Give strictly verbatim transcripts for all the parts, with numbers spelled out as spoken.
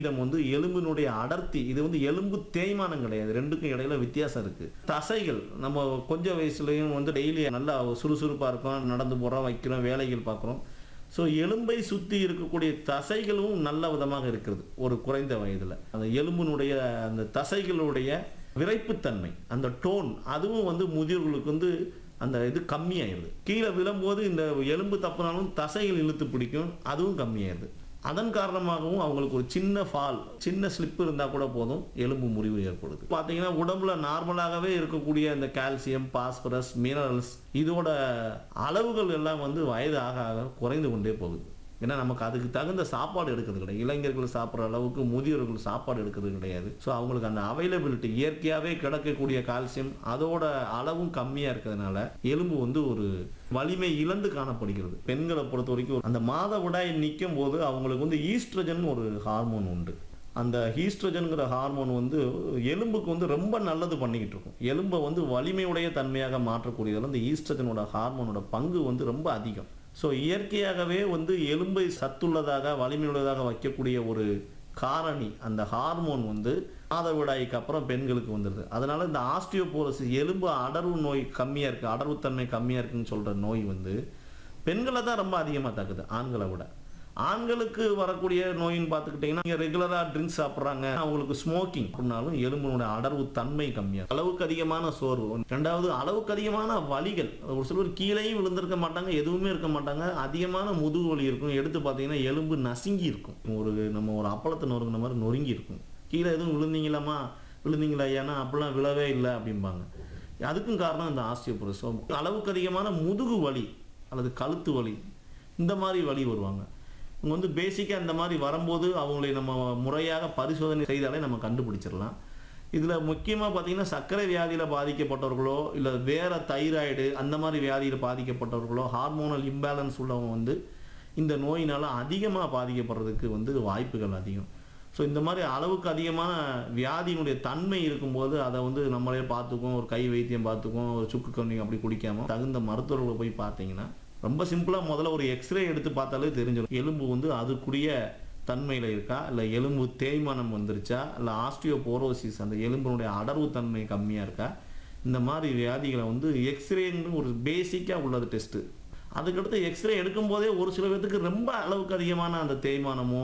வந்து எலும்பினுடைய அடர்த்தி, இது வந்து எலும்பு தேய்மானம் கிடையாது. ரெண்டுக்கும் இடையில வித்தியாசம் இருக்கு. தசைகள் நம்ம கொஞ்சம் வயசுலயும் வந்து டெய்லி நல்லா சுறுசுறுப்பா இருக்கோம், நடந்து போறோம், வைக்கிறோம், வேலைகள் பார்க்குறோம். ஸோ எலும்பை சுற்றி இருக்கக்கூடிய தசைகளும் நல்ல விதமாக இருக்கிறது ஒரு குறைந்த வயதில். அந்த எலும்பினுடைய அந்த தசைகளுடைய விறைப்புத்தன்மை, அந்த டோன், அதுவும் வந்து முதியோர்களுக்கு வந்து அந்த இது கம்மியாயிருது. கீழே விழும்போது இந்த எலும்பு தப்புனாலும் தசைகள் இழுத்து பிடிக்கும், அதுவும் கம்மியாயிருது. அதன் காரணமாகவும் அவங்களுக்கு ஒரு சின்ன ஃபால், சின்ன ஸ்லிப் இருந்தால் கூட போதும், எலும்பு முறிவு ஏற்படுது. பார்த்தீங்கன்னா உடம்புல நார்மலாகவே இருக்கக்கூடிய இந்த கால்சியம், பாஸ்பரஸ், மினரல்ஸ் இதோட அளவுகள் எல்லாம் வந்து வயது ஆக ஆக குறைந்து கொண்டே போகுது. ஏன்னா நமக்கு அதுக்கு தகுந்த சாப்பாடு எடுக்கிறது கிடையாது. இளைஞர்கள் சாப்பிட்ற அளவுக்கு முதியோர்கள் சாப்பாடு எடுக்கிறது கிடையாது. ஸோ அவங்களுக்கு அந்த அவைலபிலிட்டி இயற்கையாகவே கிடைக்கக்கூடிய கால்சியம் அதோட அளவும் கம்மியாக இருக்கிறதுனால எலும்பு வந்து ஒரு வலிமை இழந்து காணப்படுகிறது. பெண்களை பொறுத்த வரைக்கும் அந்த மாதவிடாய் நிற்கும் போது அவங்களுக்கு வந்து ஈஸ்ட்ரஜன் ஒரு ஹார்மோன் உண்டு. அந்த ஈஸ்ட்ரஜன்கிற ஹார்மோன் வந்து எலும்புக்கு வந்து ரொம்ப நல்லது பண்ணிக்கிட்டு இருக்கும். எலும்பை வந்து வலிமையுடைய தன்மையாக மாற்றக்கூடியதில் இந்த ஈஸ்ட்ரஜனோட ஹார்மோனோட பங்கு வந்து ரொம்ப அதிகம். ஸோ இயற்கையாகவே வந்து எலும்பை சத்துள்ளதாக வலிமையுள்ளதாக வைக்கக்கூடிய ஒரு காரணி அந்த ஹார்மோன் வந்து மாதவிடாய்க்கு அப்புறம் பெண்களுக்கு வந்துடுது. அதனால இந்த ஆஸ்டியோபோரோசிஸ், எலும்பு அடர்வு நோய் கம்மியாக இருக்குது, அடர்வுத்தன்மை கம்மியாக இருக்குன்னு சொல்கிற நோய் வந்து பெண்களை தான் ரொம்ப அதிகமாக தாக்குது ஆண்களை விட. ஆண்களுக்கு வரக்கூடிய நோயின்னு பார்த்துக்கிட்டிங்கன்னா, நீங்கள் ரெகுலராக ட்ரிங்க்ஸ் சாப்பிட்றாங்க, அவங்களுக்கு ஸ்மோக்கிங் அப்படின்னாலும் எலும்பினுடைய அடர்வு தன்மை கம்மியாக, அளவுக்கு அதிகமான சோர்வு, ரெண்டாவது அளவுக்கு அதிகமான வலிகள். ஒரு சிலர் கீழேயும் விழுந்திருக்க மாட்டாங்க, எதுவுமே இருக்க மாட்டாங்க, அதிகமான முதுகு வலி இருக்கும். எடுத்து பார்த்தீங்கன்னா எலும்பு நசுங்கி இருக்கும், ஒரு நம்ம ஒரு அப்பளத்தை நொறுங்கின மாதிரி நொறுங்கி இருக்கும். கீழே எதுவும் விழுந்தீங்களாமா விழுந்தீங்களா ஏன்னா அப்படிலாம் விழவே இல்லை அப்படிம்பாங்க. அதுக்கும் காரணம் இந்த ஆஸ்டியோபோரோசிஸ். அளவுக்கு அதிகமான முதுகு வலி அல்லது கழுத்து வலி, இந்த மாதிரி வலி வருவாங்க. இவங்க வந்து பேசிக்காக இந்த மாதிரி வரும்போது அவங்களை நம்ம முறையாக பரிசோதனை செய்தாலே நம்ம கண்டுபிடிச்சிடலாம். இதில் முக்கியமாக பார்த்தீங்கன்னா சர்க்கரை வியாதியில் பாதிக்கப்பட்டவர்களோ இல்லை வேறு தைராய்டு அந்த மாதிரி வியாதியில் பாதிக்கப்பட்டவர்களோ, ஹார்மோனல் இம்பேலன்ஸ் உள்ளவங்க வந்து இந்த நோயினால் அதிகமாக பாதிக்கப்படுறதுக்கு வந்து வாய்ப்புகள் அதிகம். ஸோ இந்த மாதிரி அளவுக்கு அதிகமான வியாதியினுடைய தன்மை இருக்கும்போது அதை வந்து நம்மளே பார்த்துக்குவோம், ஒரு கை வைத்தியம் பார்த்துக்குவோம், ஒரு சுக்கு கண்ணி அப்படி குடிக்காமல் தகுந்த மருத்துவர்களை போய் பார்த்தீங்கன்னா ரொம்ப சிம்பிளாக முதல்ல ஒரு எக்ஸ்ரே எடுத்து பார்த்தாலே தெரிஞ்சிடும் எலும்பு வந்து அதுக்குரிய தன்மையில் இருக்கா, இல்லை எலும்பு தேய்மானம் வந்துருச்சா, இல்லை ஆஸ்டியோபோரோசிஸ் அந்த எலும்பினுடைய அடர்வு தன்மை கம்மியாக இருக்கா. இந்த மாதிரி வியாதிகளை வந்து எக்ஸ்ரேன்னு ஒரு பேசிக்காக உள்ளது டெஸ்ட்டு. அதுக்கடுத்து எக்ஸ்ரே எடுக்கும்போதே ஒரு சில பேருக்கு ரொம்ப அளவுக்கு அதிகமான அந்த தேய்மானமோ,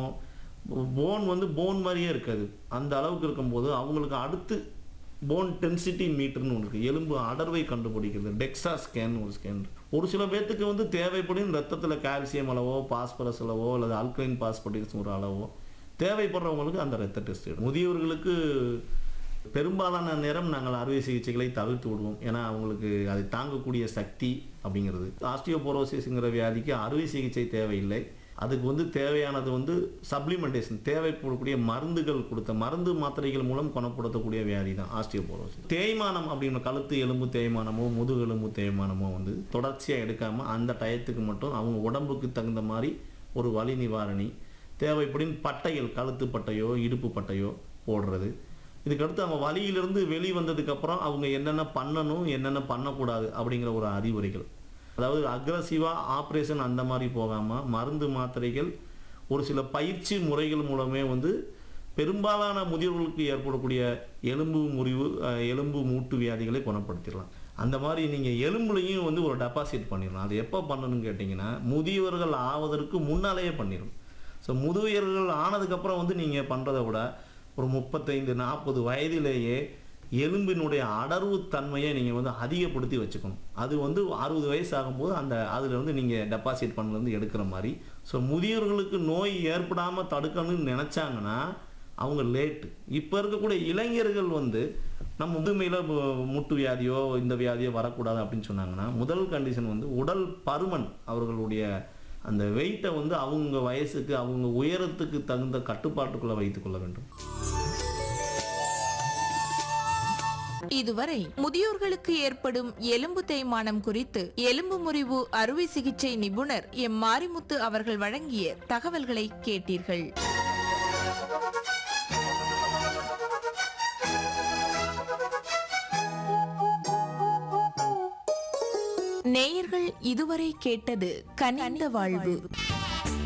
போன் வந்து போன் மாதிரியே இருக்காது, அந்த அளவுக்கு இருக்கும்போது அவங்களுக்கு அடுத்து போன் டென்சிட்டி மீட்டர்னு ஒன்று இருக்குது, எலும்பு அடர்வை கண்டுபிடிக்கிறது, டெக்ஸா ஸ்கேன் ஒரு ஸ்கேன். ஒரு சில பேர்த்துக்கு வந்து தேவைப்படும் ரத்தத்தில் கால்சியம் அளவோ, பாஸ்பரஸ் அளவோ, அல்லது ஆல்கலைன் பாஸ்பரேட்ஸ் ஒரு அளவோ தேவைப்படுறவங்களுக்கு அந்த ரத்த டெஸ்ட். முதியவர்களுக்கு பெரும்பாலான நேரம் நாங்கள் அறுவை சிகிச்சைகளை தவிர்த்து விடுவோம். ஏன்னா அவங்களுக்கு அதை தாங்கக்கூடிய சக்தி அப்படிங்கிறது. ஆஸ்டியோபோரோசிஸ்ங்கிற வியாதிக்கு அறுவை சிகிச்சை தேவையில்லை. அதுக்கு வந்து தேவையானது வந்து சப்ளிமெண்டேஷன், தேவைப்படக்கூடிய மருந்துகள் கொடுத்த மருந்து மாத்திரைகள் மூலம் குணப்படுத்தக்கூடிய வியாதி தான் ஆஸ்டியோபோரோசிஸ். தேய்மானம் அப்படின்னு கழுத்து எலும்பு தேய்மானமோ முதுகு எலும்பு தேய்மானமோ வந்து தொடர்ச்சியாக எடுக்காமல் அந்த டயத்துக்கு மட்டும் அவங்க உடம்புக்கு தகுந்த மாதிரி ஒரு வலி நிவாரணி, தேவைப்படும் பட்டைகள், கழுத்து பட்டையோ இடுப்பு பட்டையோ போடுறது. இதுக்கடுத்து அவங்க வலியிலிருந்து வெளி வந்ததுக்கப்புறம் அவங்க என்னென்ன பண்ணணும் என்னென்ன பண்ணக்கூடாது அப்படிங்கிற ஒரு அறிவுரைகள். அதாவது அக்ரஸிவாக ஆப்ரேஷன் அந்த மாதிரி போகாமல் மருந்து மாத்திரைகள், ஒரு சில பயிற்சி முறைகள் மூலமே வந்து பெரும்பாலான முதியோர்களுக்கு ஏற்படக்கூடிய எலும்பு முறிவு, எலும்பு மூட்டு வியாதிகளை குணப்படுத்திடலாம். அந்த மாதிரி நீங்கள் எலும்புலையும் வந்து ஒரு டெபாசிட் பண்ணிடலாம். அது எப்போ பண்ணணும்னு கேட்டிங்கன்னா முதியவர்கள் ஆவதற்கு முன்னாலேயே பண்ணிடும். ஸோ முதியவர்கள் ஆனதுக்கப்புறம் வந்து நீங்கள் பண்ணுறதை விட ஒரு முப்பத்தைந்து நாற்பது வயதிலேயே எலும்பினுடைய அடர்வு தன்மையை நீங்கள் வந்து அதிகப்படுத்தி வச்சுக்கணும். அது வந்து அறுபது வயசு ஆகும்போது அந்த அதில் வந்து நீங்கள் டெபாசிட் பண்ணலேருந்து எடுக்கிற மாதிரி. ஸோ முதியோர்களுக்கு நோய் ஏற்படாமல் தடுக்கணும்னு நினச்சாங்கன்னா அவங்க லேட்டு. இப்போ இருக்கக்கூடிய இளைஞர்கள் வந்து நம்ம முதுமையில் முட்டு வியாதியோ இந்த வியாதியோ வரக்கூடாது அப்படின்னு சொன்னாங்கன்னா முதல் கண்டிஷன் வந்து உடல் பருமன், அவர்களுடைய அந்த வெயிட்டை வந்து அவங்க வயசுக்கு அவங்க உயரத்துக்கு தகுந்த கட்டுப்பாட்டுக்குள்ளே வைத்துக்கொள்ள வேண்டும். இதுவரை முதியோர்களுக்கு ஏற்படும் எலும்பு தேய்மானம் குறித்து எலும்பு முறிவு அறுவை சிகிச்சை நிபுணர் எம் மாரிமுத்து அவர்கள் வழங்கிய தகவல்களை கேட்டீர்கள். நேயர்கள் இதுவரை கேட்டது கனிந்த வாழ்வு.